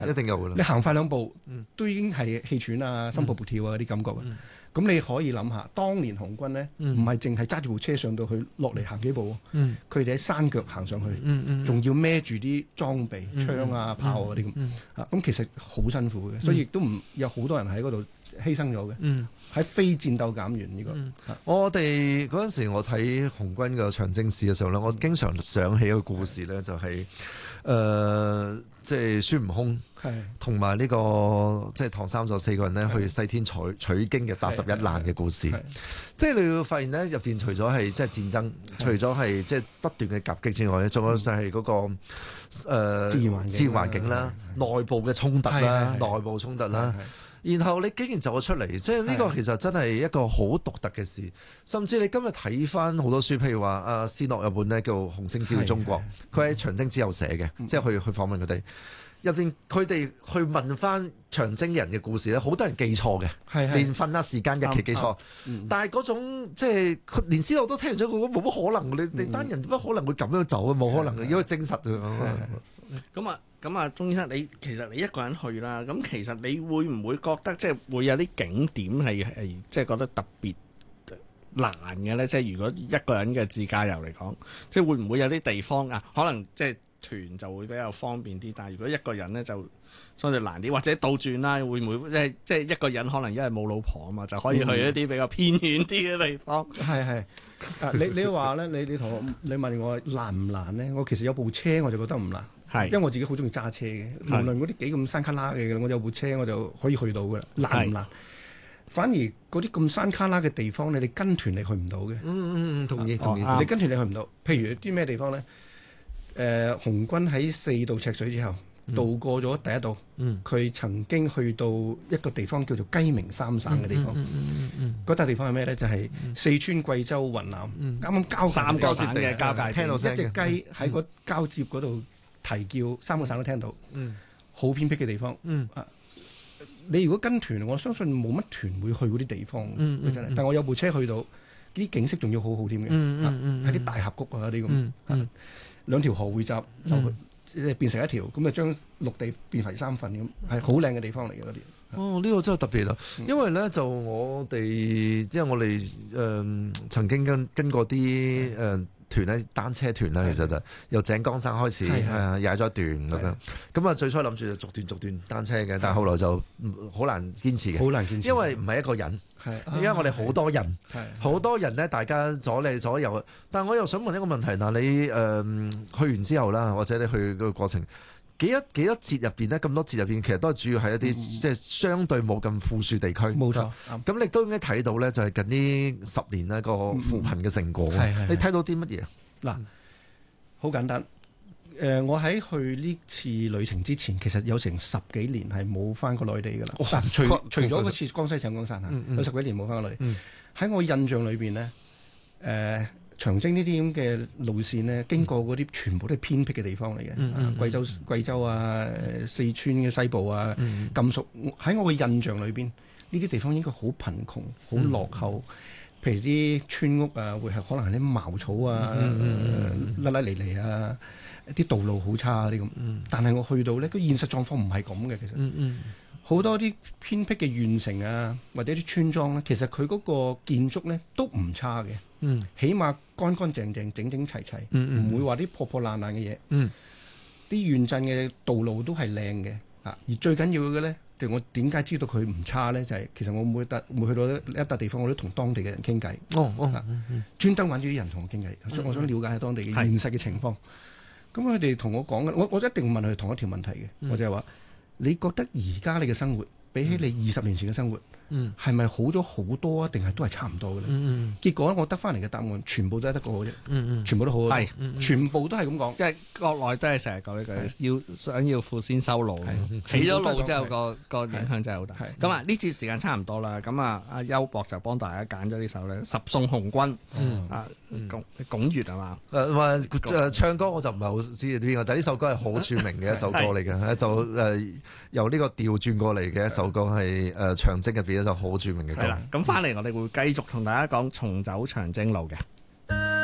一定有㗎啦。 你行快兩步，都已經係氣喘啊、心搏跳啊啲感覺啊。咁你可以諗下，當年紅軍呢，唔係淨係揸住部車上到去落嚟行幾步，佢哋喺山腳行上去，仲要孭住啲裝備、槍啊、炮嗰啲咁。咁其實好辛苦嘅，所以亦都唔有好多人喺嗰度犧牲咗嘅。喺非戰鬥減員呢個。 我哋嗰陣時，我睇紅軍嘅長征史嘅時候咧，我經常想起一個故事咧，就係即係孫悟空同埋呢個即係唐三藏4個人咧去西天取經嘅81難嘅故事。即係你會發現咧，入邊除咗係即係戰爭，除咗係即係不斷嘅夾擊之外咧，仲有就係嗰個自然環境啦、內部嘅衝突啦、內部衝突啦。然後你竟然走咗出嚟，即係呢個其實真係一個好獨特嘅事。甚至你今日睇翻好多書，譬如話阿斯諾有本咧叫《紅星照耀中國》，佢喺長征之後寫嘅，即係去訪問佢哋。入邊佢哋去問翻長征人嘅故事咧，好多人記錯嘅，年份啊、時間、日期記錯。但係嗰種即係連斯諾都聽完咗，佢冇乜可能。你單人不可能會咁樣走啊，冇可能嘅，因為證實咁啊，鐘醫生，其實你一個人去啦，咁其實你會唔會覺得即係會有啲景點係即係覺得特別難嘅咧？即係如果一個人嘅自駕遊嚟講，即係會唔會有啲地方啊？可能即係團就會比較方便啲，但係如果一個人咧就相對難啲，或者倒轉啦，會唔會即係一個人可能因為冇老婆啊嘛，就可以去一啲比較偏遠啲嘅地方？ 你話咧，你問我難唔難咧？我其實有部車我就覺得唔難。因為我自己好中意揸車嘅，無論嗰啲幾咁山卡拉嘅，我有部車我就可以去到噶啦。難唔難？反而嗰啲咁山卡拉嘅地方你跟團你去唔到嘅。同意。你跟團你去唔到。譬如啲咩地方咧？紅軍喺4道赤水之後，渡過咗第一道，佢曾經去到一個地方叫做雞鳴三省嘅地方。嗰笪地方係咩咧？就係四川、貴州、雲南啱啱交 3個省嘅交界， 聽到一隻雞喺個交接嗰度啼叫，3個省都聽到，好偏僻嘅地方。你如果跟團，我相信冇乜團會去嗰啲地方，真係。但我有部車去到，啲景色仲要好好添嘅，喺啲大峽谷啊啲咁，2條河匯集就即係變成一條，咁啊將陸地變為3份咁，係好靚嘅地方嚟嘅嗰啲。 呢個真係特別啊！因為咧就我哋曾經跟過啲團咧，單車團啦，其實就由井岡山開始踩咗一段咁樣。咁啊最初諗住就逐段單車嘅，但係後來就好難堅持嘅。好難堅持，因為唔係一個人。因為我哋好多人，好多人咧，大家左嚟左右。但係我又想問一個問題，嗱你去完之後啦，或者你去個過程幾多節入邊咧？咁多節入邊，其實都係主要係一啲即係相對冇咁富庶地區。冇錯。咁你都應該睇到咧，就係近呢10年呢個扶貧嘅成果。你睇到啲乜嘢？ 嗱，好簡單。我喺去呢次旅程之前，其實有成10幾年係冇翻過內地噶啦。除咗嗰次江西上江山有10幾年冇翻過內地。喺我印象裏邊呢，長征呢啲咁嘅路線呢，經過嗰啲全部都係偏僻嘅地方嚟嘅。貴州啊、四川嘅西部啊、甘肅，喺我嘅印象裏邊，呢啲地方應該好貧窮、好落後。譬如啲村屋啊，會係可能係啲茅草啊、甩甩離離啊。啲道路好差啲咁，但係我去到呢，個現實狀況唔係咁嘅。其實好多啲偏僻嘅縣城啊，或者啲村莊呢，其實佢嗰個建築呢都唔差嘅，起碼乾乾淨淨、整整齊齊，唔會話啲破破爛爛嘅嘢。啲縣鎮嘅道路都係靚嘅，而最緊要嘅呢，就我點解知道佢唔差呢？就係其實我每去到一笪地方，我都同當地嘅人傾偈，專登揾住啲人同我傾偈，所以我想了解下當地嘅現實嘅情況。咁佢哋同我講嘅，我一定問佢同一條問題嘅，我就係話：你覺得而家你嘅生活比起你20年前嘅生活，係咪好咗好多啊？定係都係差唔多嘅咧？結果我得翻嚟嘅答案，全部都係得個啫，全部都好，全部都係咁講。 因為國內都係成日講呢句，想要富先修路，起咗路之後個影響真係好大。咁啊，呢節時間差唔多啦。咁啊，阿邱博就幫大家揀咗呢首咧《十送紅軍》拱月係嘛？ 唱歌我就唔係好知邊個，但係呢首歌係好著名嘅一首歌嚟嘅，就由呢個調轉過嚟嘅一首歌，係長征入邊一首好著名嘅歌。 係啦，咁翻嚟我哋會繼續同大家講重走長征路嘅。